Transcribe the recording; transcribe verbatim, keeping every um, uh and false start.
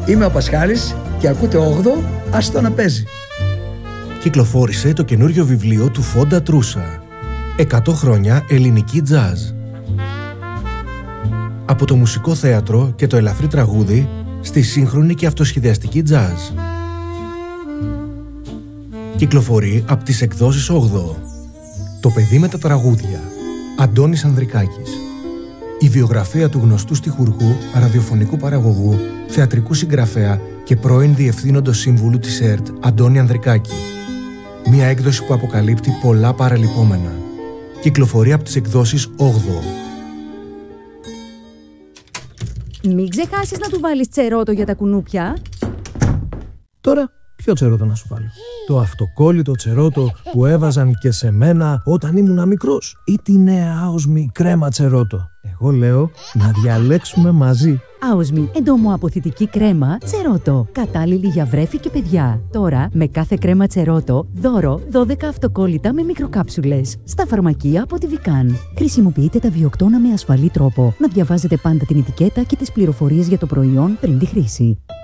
Είμαι ο Πασχάλης και ακούτε όγδοο, άστο να παίζει. Κυκλοφόρησε το καινούριο βιβλίο του Φόντα Τρούσα. εκατό χρόνια ελληνική τζάζ. Από το μουσικό θέατρο και το ελαφρύ τραγούδι στη σύγχρονη και αυτοσχεδιαστική τζάζ. Κυκλοφορεί από τις εκδόσεις όγδοο. Το παιδί με τα τραγούδια. Αντώνης Ανδρικάκης. Η βιογραφία του γνωστού στιχουργού, ραδιοφωνικού παραγωγού, θεατρικού συγγραφέα και πρώην διευθύνοντος σύμβουλου της ΕΡΤ, Αντώνη Ανδρικάκη. Μια έκδοση που αποκαλύπτει πολλά παραλυπόμενα. Κυκλοφορεί από τις εκδόσεις όγδοο. Μην ξεχάσεις να του βάλεις τσερότο για τα κουνούπια. Τώρα, ποιο τσερότο να σου βάλω? Το αυτοκόλλητο τσερότο που έβαζαν και σε μένα όταν ήμουν μικρός, ή τη νέα άοσμη κρέμα τσερότο? Εγώ λέω να διαλέξουμε μαζί. Άοσμη εντομοαποθητική κρέμα τσερότο. Κατάλληλη για βρέφη και παιδιά. Τώρα, με κάθε κρέμα τσερότο, δώρο δώδεκα αυτοκόλλητα με μικροκάψουλες. Στα φαρμακεία από τη Βικάν. Χρησιμοποιείτε τα βιοκτώνα με ασφαλή τρόπο. Να διαβάζετε πάντα την ετικέτα και τις πληροφορίες για το προϊόν πριν τη χρήση.